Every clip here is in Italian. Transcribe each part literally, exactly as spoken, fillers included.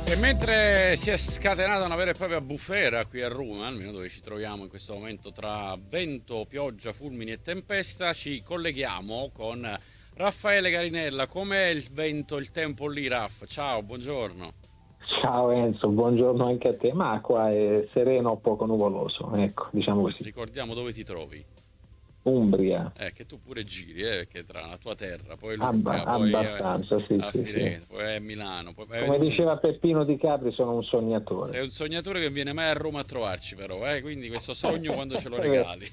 E mentre si è scatenata una vera e propria bufera qui a Roma, almeno dove ci troviamo in questo momento tra vento, pioggia, fulmini e tempesta, ci colleghiamo con Raffaele Carinella. Com'è il vento, il tempo lì, Raff? Ciao, buongiorno. Ciao Enzo, buongiorno anche a te. Ma qua è sereno, poco nuvoloso, ecco, diciamo così. Ricordiamo dove ti trovi. Umbria. Eh, che tu pure giri, eh, perché tra la tua terra, poi Abba- Lucca, poi eh, abbastanza, sì, a sì, sì. Firenze, poi a Milano, poi vai Come ovunque. diceva Peppino Di Capri, sono un sognatore. Sei un sognatore che non viene mai a Roma a trovarci, però, eh? Quindi questo sogno quando ce lo Ver- regali?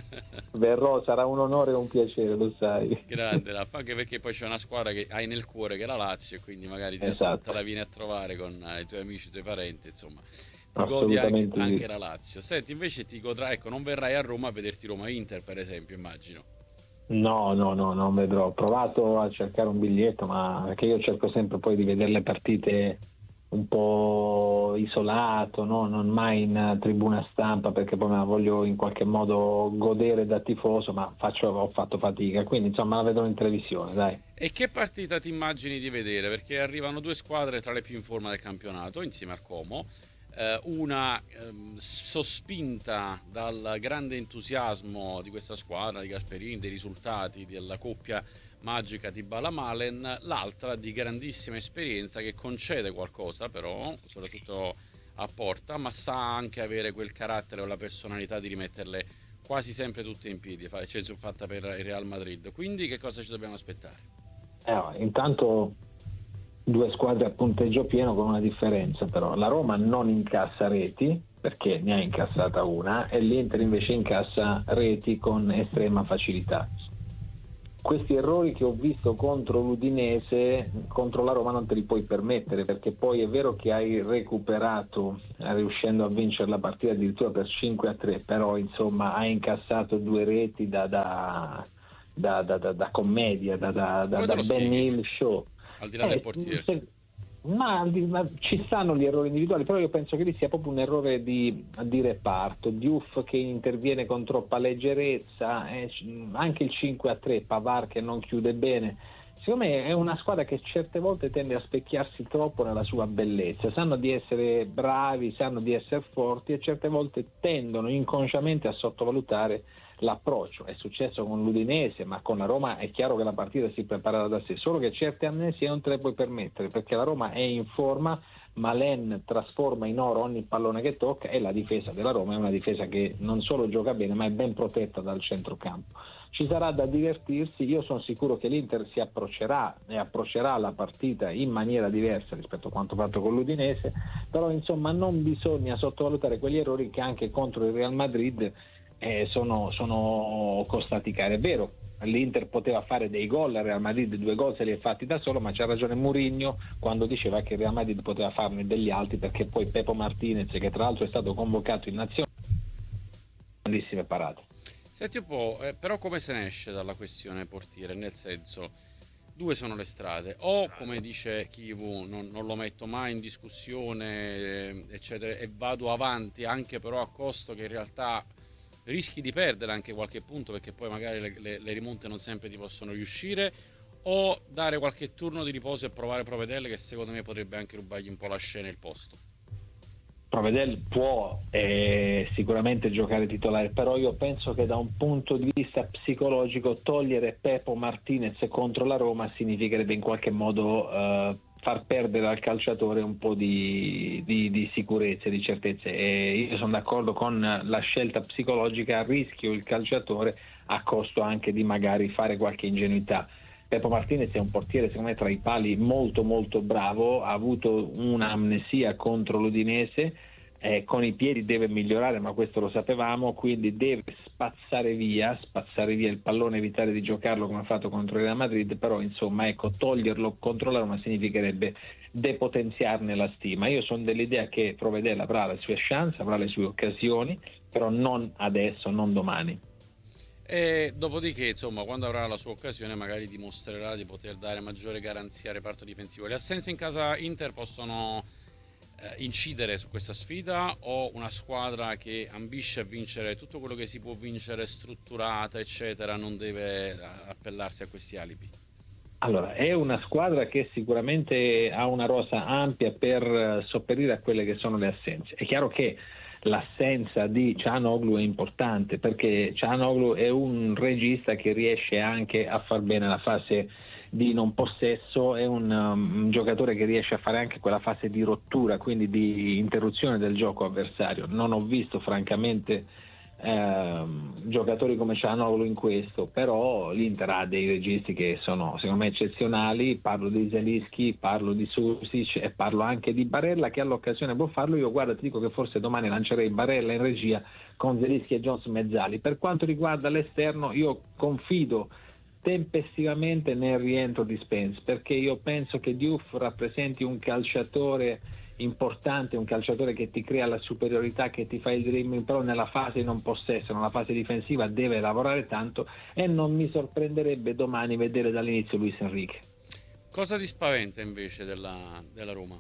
Verrò, sarà un onore e un piacere, lo sai. Grande, Raffa, anche perché poi c'è una squadra che hai nel cuore che è la Lazio e quindi magari te, te Esatto, la vieni a trovare con eh, i tuoi amici, i tuoi parenti, insomma, ti godi anche, assolutamente anche sì. la Lazio. Senti, invece ti godrai, ecco, non verrai a Roma a vederti Roma-Inter, per esempio, immagino. No, no, no, non vedrò. Ho provato a cercare un biglietto, ma perché io cerco sempre poi di vedere le partite un po' isolato, no? Non mai in tribuna stampa perché poi me la voglio in qualche modo godere da tifoso, ma faccio, ho fatto fatica, quindi insomma la vedo in televisione, dai. E che partita ti immagini di vedere? Perché arrivano due squadre tra le più in forma del campionato, insieme al Como. Eh, una ehm, sospinta dal grande entusiasmo di questa squadra, di Gasperini, dei risultati della coppia magica di Balamalen, l'altra di grandissima esperienza che concede qualcosa, però, soprattutto a porta, ma sa anche avere quel carattere o la personalità di rimetterle quasi sempre tutte in piedi, fa- cioè, fatta per il Real Madrid. Quindi che cosa ci dobbiamo aspettare? Eh, oh, intanto due squadre a punteggio pieno con una differenza però. La Roma non incassa reti perché ne ha incassata una e l'Inter invece incassa reti con estrema facilità. Questi errori che ho visto contro l'Udinese, contro la Roma non te li puoi permettere perché poi è vero che hai recuperato riuscendo a vincere la partita addirittura per cinque a tre, però insomma hai incassato due reti da, da, da, da, da, da commedia, da, da, da, Come te da lo Ben spieghi? Hill show. Al di là del Eh, portiere. se- ma, ma ci stanno gli errori individuali, però io penso che lì sia proprio un errore di, di reparto. Diouf che interviene con troppa leggerezza, eh, anche il cinque a tre, Pavard che non chiude bene. Secondo me è una squadra che certe volte tende a specchiarsi troppo nella sua bellezza, sanno di essere bravi, sanno di essere forti e certe volte tendono inconsciamente a sottovalutare l'approccio. È successo con l'Udinese, ma con la Roma è chiaro che la partita si preparava da sé, solo che certe amnesie non te le puoi permettere perché la Roma è in forma. Malen trasforma in oro ogni pallone che tocca e la difesa della Roma è una difesa che non solo gioca bene ma è ben protetta dal centrocampo. Ci sarà da divertirsi, io sono sicuro che l'Inter si approccerà e approccerà la partita in maniera diversa rispetto a quanto fatto con l'Udinese, però insomma non bisogna sottovalutare quegli errori che anche contro il Real Madrid eh, sono, sono costati cari. È vero, l'Inter poteva fare dei gol, il Real Madrid due gol se li è fatti da solo, ma c'ha ragione Mourinho quando diceva che il Real Madrid poteva farne degli altri perché poi Pepo Martinez, che tra l'altro è stato convocato in nazionale, grandissime parate. Senti un po', eh, però come se ne esce dalla questione portiere? Nel senso, due sono le strade. O, come dice Kivu, non, non lo metto mai in discussione, eh, eccetera, e vado avanti anche però a costo che in realtà rischi di perdere anche qualche punto perché poi magari le, le, le rimonte non sempre ti possono riuscire, o dare qualche turno di riposo e provare Provedelle che secondo me potrebbe anche rubargli un po' la scena e il posto. Provedel può eh, sicuramente giocare titolare, però io penso che da un punto di vista psicologico togliere Pepo Martinez contro la Roma significherebbe in qualche modo eh, far perdere al calciatore un po' di, di, di sicurezza e di certezze. E io sono d'accordo con la scelta psicologica, a rischio il calciatore a costo anche di magari fare qualche ingenuità. Pepo Martinez è un portiere secondo me tra i pali molto molto bravo, ha avuto un'amnesia contro l'Udinese, eh, con i piedi deve migliorare ma questo lo sapevamo, quindi deve spazzare via, spazzare via il pallone, evitare di giocarlo come ha fatto contro il Real Madrid, però insomma ecco toglierlo contro la Roma significherebbe depotenziarne la stima. Io sono dell'idea che Provedella avrà le sue chance, avrà le sue occasioni, però non adesso, non domani. E dopodiché, insomma, quando avrà la sua occasione, magari dimostrerà di poter dare maggiore garanzia al reparto difensivo. Le assenze in casa Inter possono eh, incidere su questa sfida, o una squadra che ambisce a vincere tutto quello che si può vincere, strutturata, eccetera, non deve eh, appellarsi a questi alibi? Allora, è una squadra che sicuramente ha una rosa ampia per sopperire a quelle che sono le assenze. È chiaro che l'assenza di Çalhanoğlu è importante, perché Çalhanoğlu è un regista che riesce anche a far bene la fase di non possesso, è un, um, un giocatore che riesce a fare anche quella fase di rottura, quindi di interruzione del gioco avversario. Non ho visto francamente eh, giocatori come Çalhanoğlu in questo, però l'Inter ha dei registi che sono secondo me eccezionali. Parlo di Zielinski, parlo di Susic e parlo anche di Barella, che all'occasione può farlo. Io guarda, ti dico che forse domani lancerei Barella in regia con Zielinski e Jones mezzali. Per quanto riguarda l'esterno, io confido tempestivamente nel rientro di Spence, perché io penso che Diouf rappresenti un calciatore importante, un calciatore che ti crea la superiorità, che ti fa il dribbling, però nella fase non possesso, nella fase difensiva deve lavorare tanto, e non mi sorprenderebbe domani vedere dall'inizio Luis Enrique. Cosa ti spaventa invece della, della Roma?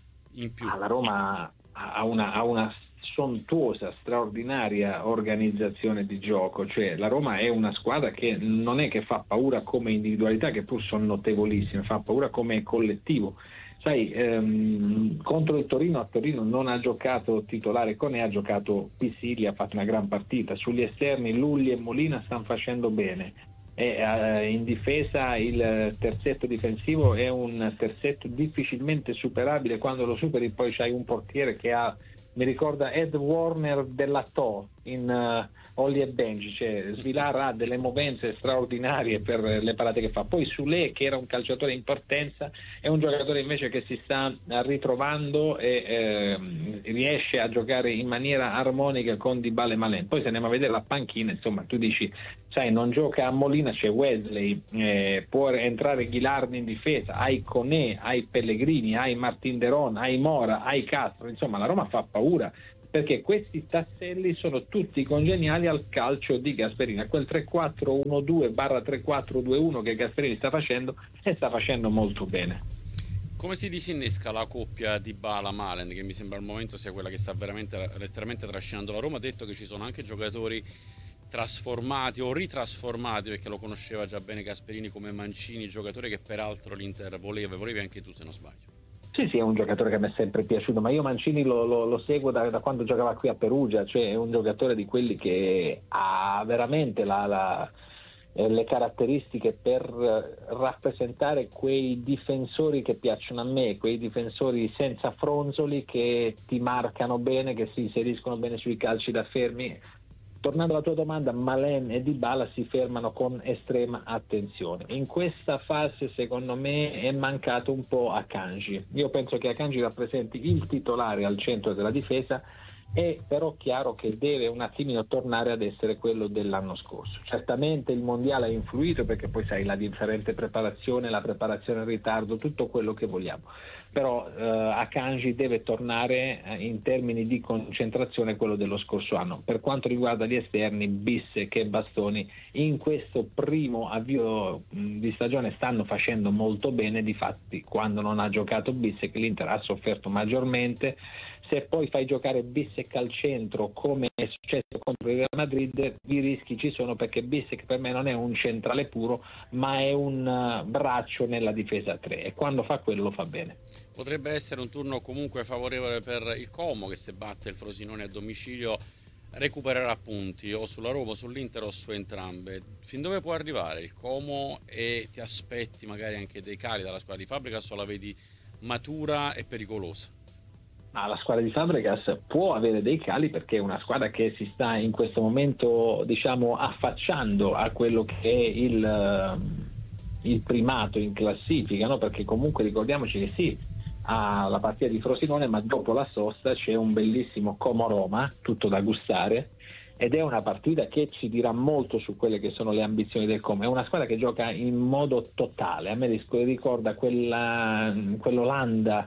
In più? Ah, la Roma ha una, ha una sontuosa, straordinaria organizzazione di gioco, cioè la Roma è una squadra che non è che fa paura come individualità, che pur sono notevolissime, fa paura come collettivo. Sai, ehm, contro il Torino, a Torino non ha giocato titolare Koné, ha giocato Pisilli, ha fatto una gran partita. Sugli esterni Lulli e Molina stanno facendo bene. E, eh, in difesa il terzetto difensivo è un terzetto difficilmente superabile. Quando lo superi poi c'hai un portiere che ha, mi ricorda Ed Warner della To in uh, Holly e Benji, cioè Svilar ha delle movenze straordinarie per le parate che fa. Poi Sule, che era un calciatore in partenza, è un giocatore invece che si sta ritrovando e eh, riesce a giocare in maniera armonica con Dybala e Malen. Poi se andiamo a vedere la panchina, insomma, tu dici, sai, non gioca a Molina, c'è Wesley, eh, può entrare Ghilardi in difesa, hai Koné, hai Pellegrini, hai Martin Deron, hai Mora, hai Castro, insomma la Roma fa paura, perché questi tasselli sono tutti congeniali al calcio di Gasperini, a quel tre quattro uno due barra tre quattro due uno che Gasperini sta facendo, e sta facendo molto bene. Come si disinnesca la coppia Dybala-Malen, che mi sembra al momento sia quella che sta veramente letteralmente trascinando la Roma? Ha detto che ci sono anche giocatori trasformati o ritrasformati, perché lo conosceva già bene Gasperini, come Mancini, giocatore che peraltro l'Inter voleva, e volevi anche tu se non sbaglio. Sì, sì, è un giocatore che mi è sempre piaciuto, ma io Mancini lo, lo, lo seguo da, da quando giocava qui a Perugia, cioè è un giocatore di quelli che ha veramente la, la, eh, le caratteristiche per rappresentare quei difensori che piacciono a me, quei difensori senza fronzoli, che ti marcano bene, che si inseriscono bene sui calci da fermi. Tornando alla tua domanda, Malen e Dybala si fermano con estrema attenzione. In questa fase secondo me è mancato un po' Akanji. Io penso che Akanji rappresenti il titolare al centro della difesa, è però chiaro che deve un attimino tornare ad essere quello dell'anno scorso. Certamente il mondiale ha influito, perché poi sai la differente preparazione, la preparazione in ritardo, tutto quello che vogliamo, però eh, Akanji deve tornare eh, in termini di concentrazione quello dello scorso anno. Per quanto riguarda gli esterni, Bissek e Bastoni in questo primo avvio mh, di stagione stanno facendo molto bene. Difatti quando non ha giocato Bissek l'Inter ha sofferto maggiormente. Se poi fai giocare Bissek al centro, come è successo contro il Real Madrid, i rischi ci sono, perché Bissek per me non è un centrale puro, ma è un uh, braccio nella difesa a tre, e quando fa quello lo fa bene. Potrebbe essere un turno comunque favorevole per il Como, che se batte il Frosinone a domicilio recupererà punti o sulla Roma, o sull'Inter, o su entrambe. Fin dove può arrivare il Como, e ti aspetti magari anche dei cali dalla squadra di Fabregas, o la vedi matura e pericolosa? Ah, la squadra di Fabregas può avere dei cali, perché è una squadra che si sta in questo momento, diciamo, affacciando a quello che è il, il primato in classifica, no? Perché comunque ricordiamoci che sì, ha la partita di Frosinone, ma dopo la sosta c'è un bellissimo Como-Roma, tutto da gustare, ed è una partita che ci dirà molto su quelle che sono le ambizioni del Como. È una squadra che gioca in modo totale, a me ricorda quella, quell'Olanda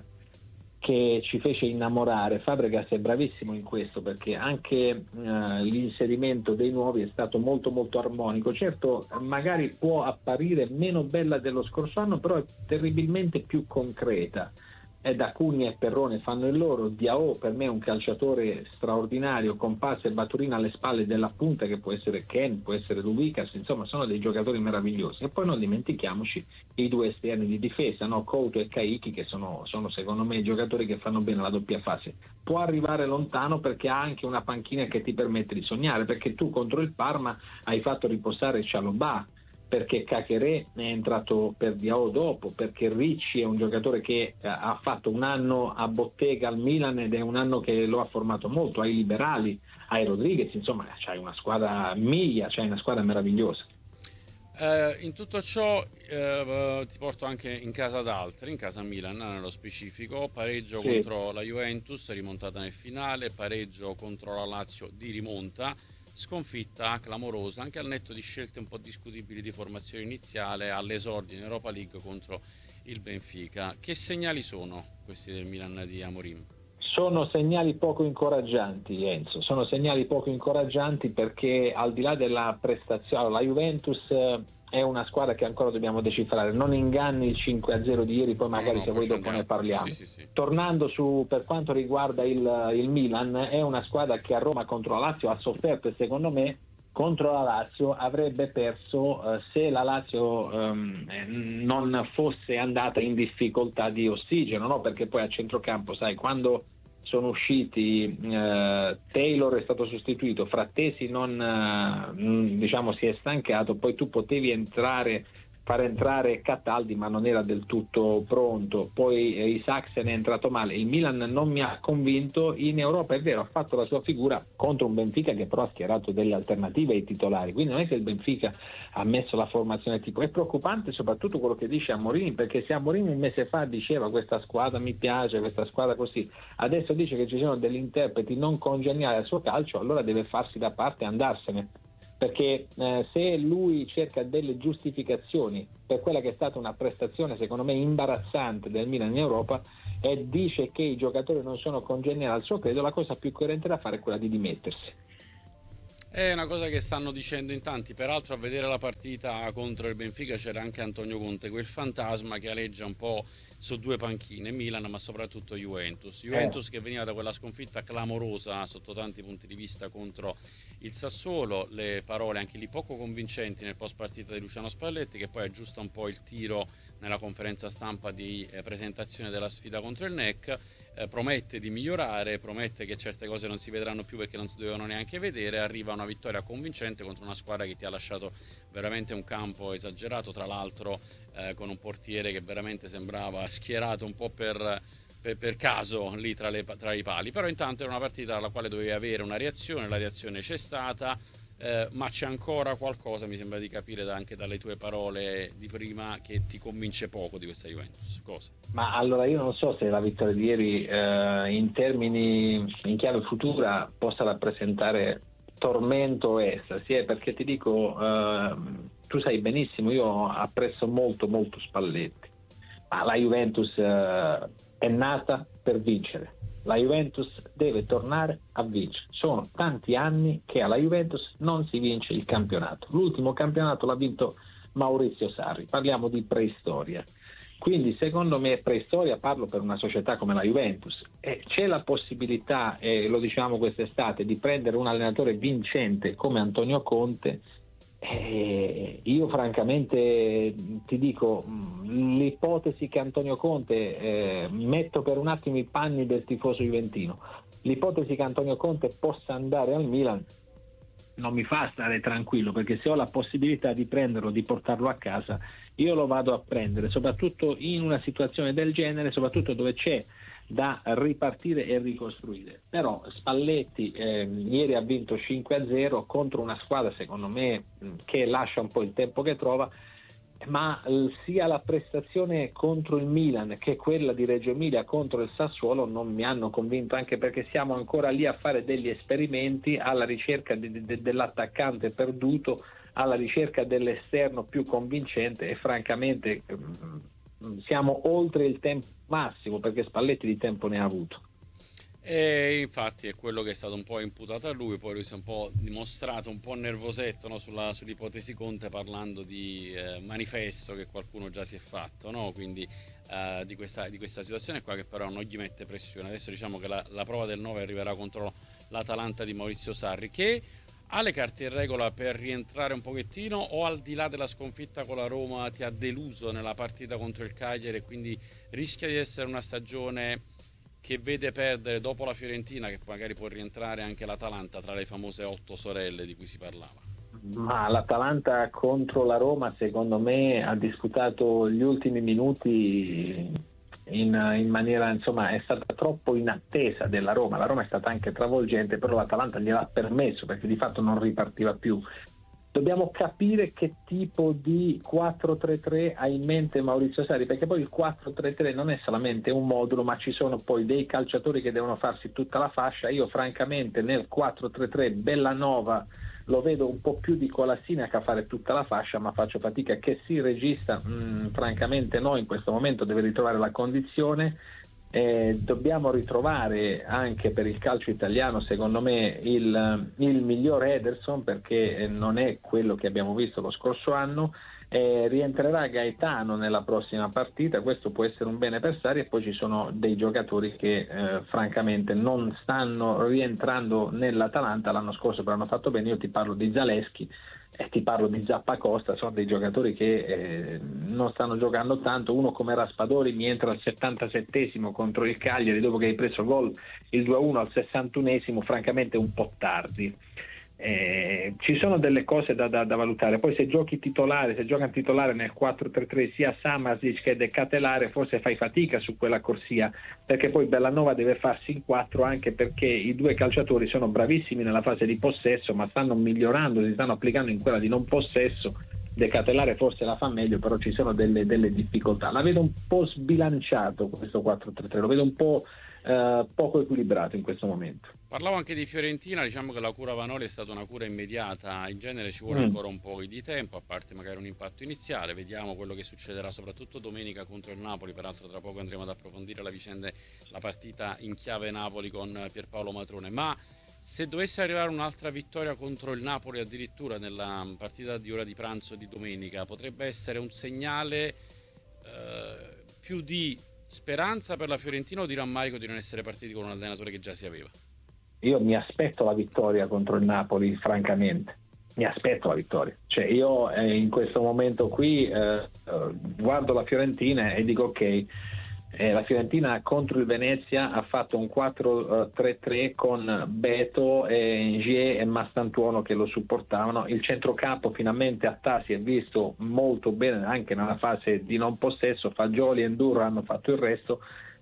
che ci fece innamorare. Fabregas è bravissimo in questo, perché anche eh, l'inserimento dei nuovi è stato molto molto armonico. Certo, magari può apparire meno bella dello scorso anno, però è terribilmente più concreta, ed Acuna e Perrone fanno il loro. Diao per me è un calciatore straordinario, con passe e batturina alle spalle della punta, che può essere Ken, può essere Luvikas, insomma sono dei giocatori meravigliosi. E poi non dimentichiamoci i due esterni di difesa, no? Couto e Caicchi, che sono, sono secondo me i giocatori che fanno bene la doppia fase. Può arrivare lontano perché ha anche una panchina che ti permette di sognare, perché tu contro il Parma hai fatto riposare Cialobà, perché Caqueré è entrato per Diao dopo, perché Ricci è un giocatore che ha fatto un anno a bottega al Milan ed è un anno che lo ha formato molto, ai liberali, ai Rodriguez, insomma c'hai una squadra miglia, c'hai una squadra meravigliosa. Eh, in tutto ciò eh, ti porto anche in casa d'altri, in casa Milan nello specifico, pareggio Sì. contro la Juventus, rimontata nel finale, pareggio contro la Lazio di rimonta, sconfitta clamorosa anche al netto di scelte un po' discutibili di formazione iniziale all'esordio in Europa League contro il Benfica. Che segnali sono questi del Milan di Amorim? Sono segnali poco incoraggianti, Enzo, sono segnali poco incoraggianti perché al di là della prestazione, la Juventus è una squadra che ancora dobbiamo decifrare, non inganni il cinque a zero di ieri, poi magari no, no, se vuoi dopo ne parliamo. Sì, sì, sì. Tornando su per quanto riguarda il, il Milan, è una squadra che a Roma contro la Lazio ha sofferto e secondo me contro la Lazio avrebbe perso eh, se la Lazio ehm, non fosse andata in difficoltà di ossigeno, no? Perché poi a centrocampo, sai, quando sono usciti eh, Taylor è stato sostituito, Frattesi non eh, diciamo si è stancato, poi tu potevi entrare far entrare Cataldi ma non era del tutto pronto, poi eh, Isaksen è entrato male, il Milan non mi ha convinto, in Europa è vero ha fatto la sua figura contro un Benfica che però ha schierato delle alternative ai titolari, quindi non è che il Benfica ha messo la formazione tipo, è preoccupante soprattutto quello che dice Amorim, perché se Amorim un mese fa diceva questa squadra mi piace, questa squadra così, adesso dice che ci sono degli interpreti non congeniali al suo calcio, allora deve farsi da parte e andarsene. Perché eh, se lui cerca delle giustificazioni per quella che è stata una prestazione secondo me imbarazzante del Milan in Europa e dice che i giocatori non sono congeniali al suo credo, la cosa più coerente da fare è quella di dimettersi. È una cosa che stanno dicendo in tanti, peraltro a vedere la partita contro il Benfica c'era anche Antonio Conte, quel fantasma che aleggia un po' su due panchine, Milan ma soprattutto Juventus. Juventus eh. che veniva da quella sconfitta clamorosa sotto tanti punti di vista contro il Sassuolo, le parole anche lì poco convincenti nel post partita di Luciano Spalletti che poi aggiusta un po' il tiro nella conferenza stampa di eh, presentazione della sfida contro il N E C, eh, promette di migliorare, promette che certe cose non si vedranno più perché non si dovevano neanche vedere, arriva una vittoria convincente contro una squadra che ti ha lasciato veramente un campo esagerato, tra l'altro eh, con un portiere che veramente sembrava schierato un po' per, per, per caso lì tra, le, tra i pali, però intanto era una partita alla quale dovevi avere una reazione, la reazione c'è stata. Eh, ma c'è ancora qualcosa, mi sembra di capire da, anche dalle tue parole di prima, che ti convince poco di questa Juventus. Cosa? Ma allora io non so se la vittoria di ieri eh, in termini in chiave futura possa rappresentare tormento o estasi, eh, perché ti dico eh, tu sai benissimo, io apprezzo molto molto Spalletti, ma la Juventus eh, è nata per vincere. La Juventus deve tornare a vincere. Sono tanti anni che alla Juventus non si vince il campionato. L'ultimo campionato l'ha vinto Maurizio Sarri. Parliamo di preistoria. Quindi secondo me preistoria, parlo per una società come la Juventus. E c'è la possibilità, e lo diciamo quest'estate, di prendere un allenatore vincente come Antonio Conte. Eh, io francamente ti dico l'ipotesi che Antonio Conte eh, metto per un attimo i panni del tifoso juventino, l'ipotesi che Antonio Conte possa andare al Milan non mi fa stare tranquillo, perché se ho la possibilità di prenderlo, di portarlo a casa, io lo vado a prendere, soprattutto in una situazione del genere, soprattutto dove c'è da ripartire e ricostruire. Però Spalletti eh, ieri ha vinto cinque a zero contro una squadra secondo me che lascia un po' il tempo che trova, ma eh, sia la prestazione contro il Milan che quella di Reggio Emilia contro il Sassuolo non mi hanno convinto, anche perché siamo ancora lì a fare degli esperimenti alla ricerca de- de- dell'attaccante perduto, alla ricerca dell'esterno più convincente e francamente siamo oltre il tempo massimo, perché Spalletti di tempo ne ha avuto. E infatti è quello che è stato un po' imputato a lui, poi lui si è un po' dimostrato un po' nervosetto, no, sulla, sull'ipotesi Conte, parlando di eh, manifesto che qualcuno già si è fatto, no? Quindi eh, di questa, di questa situazione qua, che però non gli mette pressione. Adesso diciamo che la, la prova del nove arriverà contro l'Atalanta di Maurizio Sarri, che ha le carte in regola per rientrare un pochettino, o al di là della sconfitta con la Roma ti ha deluso nella partita contro il Cagliari e quindi rischia di essere una stagione che vede perdere dopo la Fiorentina, che magari può rientrare anche l'Atalanta tra le famose otto sorelle di cui si parlava? Ma l'Atalanta contro la Roma secondo me ha disputato gli ultimi minuti in, in maniera, insomma, è stata troppo in attesa della Roma. La Roma è stata anche travolgente, però l'Atalanta gliel'ha permesso perché di fatto non ripartiva più. Dobbiamo capire che tipo di quattro tre tre ha in mente Maurizio Sarri, perché poi il quattro tre tre non è solamente un modulo, ma ci sono poi dei calciatori che devono farsi tutta la fascia. Io francamente nel quattro tre tre Bellanova lo vedo un po' più di Kolasinac a fare tutta la fascia, ma faccio fatica. Che si regista, mh, francamente no, in questo momento deve ritrovare la condizione. Eh, dobbiamo ritrovare anche per il calcio italiano, secondo me, il, il miglior Ederson, perché non è quello che abbiamo visto lo scorso anno. Eh, rientrerà Gaetano nella prossima partita, questo può essere un bene per Sarri, e poi ci sono dei giocatori che eh, francamente non stanno rientrando nell'Atalanta. L'anno scorso però hanno fatto bene. Io ti parlo di Zalewski e ti parlo di Zappacosta, sono dei giocatori che eh, non stanno giocando tanto. Uno come Raspadori mi entra al settantasettesimo contro il Cagliari, dopo che hai preso gol il due a uno al sessantunesimo, francamente un po' tardi. Eh, ci sono delle cose da, da, da valutare. Poi se giochi titolare, se gioca titolare nel quattro tre tre sia Samasic che De Catelare, forse fai fatica su quella corsia, perché poi Bellanova deve farsi in quattro, anche perché i due calciatori sono bravissimi nella fase di possesso, ma stanno migliorando, si stanno applicando in quella di non possesso. De Catelare forse la fa meglio, però ci sono delle, delle difficoltà. La vedo un po' sbilanciato questo quattro tre tre, lo vedo un po' eh, poco equilibrato in questo momento. Parlavo anche di Fiorentina, diciamo che la cura Vanoli è stata una cura immediata, in genere ci vuole Mm. ancora un po' di tempo, a parte magari un impatto iniziale. Vediamo quello che succederà soprattutto domenica contro il Napoli. Peraltro tra poco andremo ad approfondire la vicenda, la partita in chiave Napoli con Pierpaolo Matrone. Ma se dovesse arrivare un'altra vittoria contro il Napoli addirittura nella partita di ora di pranzo di domenica, potrebbe essere un segnale eh, più di speranza per la Fiorentina, o di rammarico di non essere partiti con un allenatore che già si aveva? Io mi aspetto la vittoria contro il Napoli, francamente. Mi aspetto la vittoria. Cioè io eh, in questo momento qui eh, eh, guardo la Fiorentina e dico ok, eh, la Fiorentina contro il Venezia ha fatto un quattro tre tre con Beto, e Ngier e Mastantuono che lo supportavano. Il centrocampo finalmente a Tasi è visto molto bene anche nella fase di non possesso. Fagioli e Enduro hanno fatto il resto.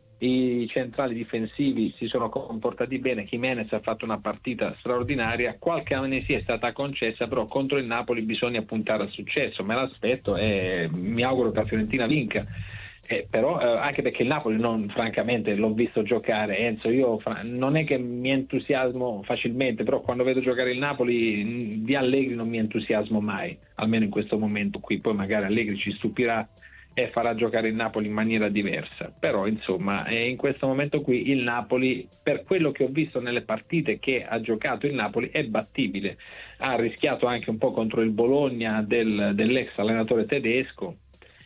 I centrali difensivi si sono comportati bene. Jimenez ha fatto una partita straordinaria. Qualche amnesia è stata concessa, però contro il Napoli bisogna puntare al successo. Me l'aspetto e mi auguro che la Fiorentina vinca. Eh, però eh, anche perché il Napoli, non, francamente, l'ho visto giocare, Enzo, io fra- non è che mi entusiasmo facilmente, però quando vedo giocare il Napoli mh, di Allegri non mi entusiasmo mai, almeno in questo momento qui. Poi magari Allegri ci stupirà e farà giocare il Napoli in maniera diversa, però insomma eh, in questo momento qui il Napoli, per quello che ho visto nelle partite che ha giocato il Napoli, è battibile. Ha rischiato anche un po' contro il Bologna del, dell'ex allenatore tedesco.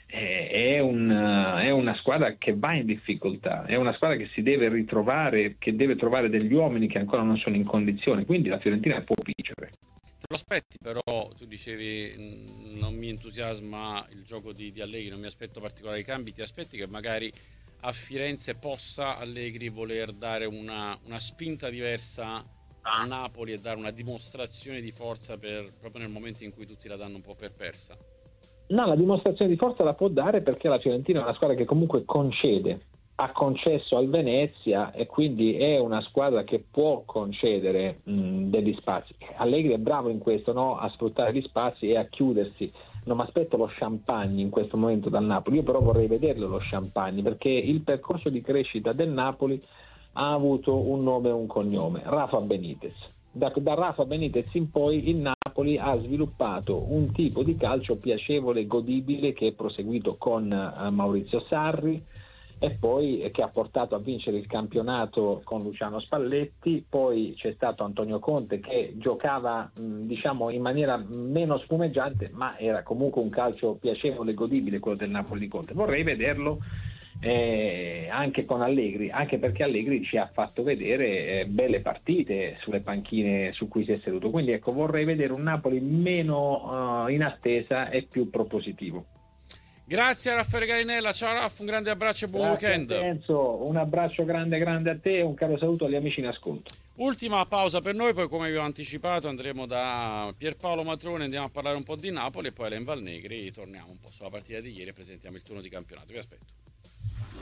È, un, è una squadra che va in difficoltà, è una squadra che si deve ritrovare, che deve trovare degli uomini che ancora non sono in condizione, quindi la Fiorentina può vincere. Te lo aspetti, però tu dicevi non mi entusiasma il gioco di, di Allegri, non mi aspetto particolari cambi. Ti aspetti che magari a Firenze possa Allegri voler dare una, una spinta diversa a Napoli e dare una dimostrazione di forza per, proprio nel momento in cui tutti la danno un po' per persa? No, la dimostrazione di forza la può dare perché la Fiorentina è una squadra che comunque concede, ha concesso al Venezia e quindi è una squadra che può concedere mh, degli spazi. Allegri è bravo in questo, no? A sfruttare gli spazi e a chiudersi. Non mi aspetto lo champagne in questo momento dal Napoli, io però vorrei vederlo lo champagne, perché il percorso di crescita del Napoli ha avuto un nome e un cognome, Rafa Benitez. Da, da Rafa Benitez in poi il Napoli ha sviluppato un tipo di calcio piacevole e godibile che è proseguito con uh, Maurizio Sarri, e poi che ha portato a vincere il campionato con Luciano Spalletti. Poi c'è stato Antonio Conte che giocava mh, diciamo in maniera meno spumeggiante, ma era comunque un calcio piacevole e godibile quello del Napoli di Conte. Vorrei vederlo eh, anche con Allegri, anche perché Allegri ci ha fatto vedere eh, belle partite sulle panchine su cui si è seduto, quindi ecco, vorrei vedere un Napoli meno uh, in attesa e più propositivo. Grazie a Raffaele Garinella, ciao Raff, un grande abbraccio e buon Grazie weekend. Enzo, un abbraccio grande grande a te e un caro saluto agli amici in ascolto. Ultima pausa per noi, poi come vi ho anticipato andremo da Pierpaolo Matrone, andiamo a parlare un po' di Napoli e poi all'Enval Negri torniamo un po' sulla partita di ieri e presentiamo il turno di campionato. Vi aspetto.